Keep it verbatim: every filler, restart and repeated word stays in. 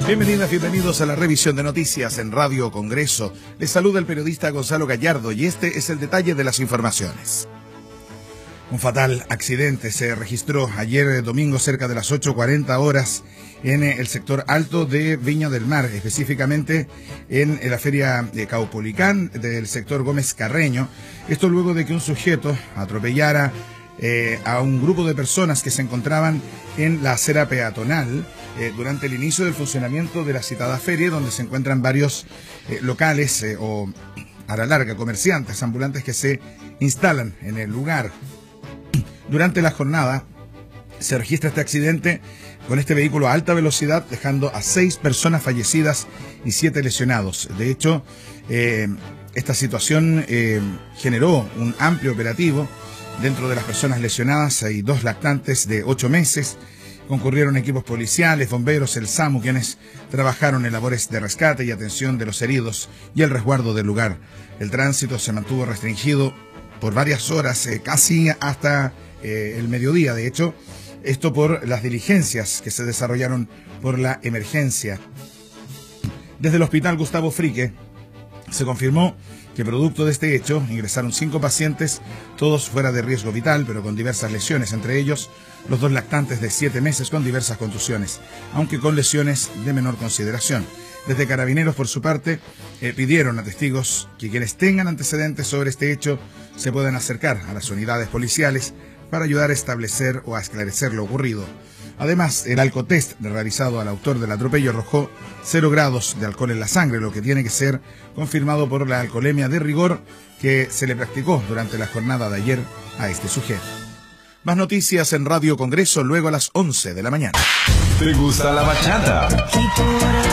Bienvenidas, bienvenidos a la revisión de noticias en Radio Congreso. Les saluda el periodista Gonzalo Gallardo y este es el detalle de las informaciones. Un fatal accidente se registró ayer domingo cerca de las ocho cuarenta horas en el sector alto de Viña del Mar, específicamente en la feria de Caupolicán del sector Gómez Carreño. Esto luego de que un sujeto atropellara eh, a un grupo de personas que se encontraban en la acera peatonal eh, durante el inicio del funcionamiento de la citada feria, donde se encuentran varios eh, locales eh, o a la larga comerciantes ambulantes que se instalan en el lugar. Durante la jornada se registra este accidente con este vehículo a alta velocidad, dejando a seis personas fallecidas y siete lesionados. De hecho, eh, esta situación eh, generó un amplio operativo. Dentro de las personas lesionadas hay dos lactantes de ocho meses. Concurrieron equipos policiales, bomberos, el SAMU, quienes trabajaron en labores de rescate y atención de los heridos y el resguardo del lugar. El tránsito se mantuvo restringido por varias horas, eh, casi hasta eh, el mediodía, de hecho, esto por las diligencias que se desarrollaron por la emergencia. Desde el Hospital Gustavo Frique se confirmó que producto de este hecho ingresaron cinco pacientes, todos fuera de riesgo vital, pero con diversas lesiones, entre ellos los dos lactantes de siete meses con diversas contusiones, aunque con lesiones de menor consideración. Desde Carabineros, por su parte, eh, pidieron a testigos que quienes tengan antecedentes sobre este hecho se puedan acercar a las unidades policiales para ayudar a establecer o a esclarecer lo ocurrido. Además, el alcotest realizado al autor del atropello arrojó cero grados de alcohol en la sangre, lo que tiene que ser confirmado por la alcoholemia de rigor que se le practicó durante la jornada de ayer a este sujeto. Más noticias en Radio Congreso luego a las once de la mañana. ¿Te gusta la bachata?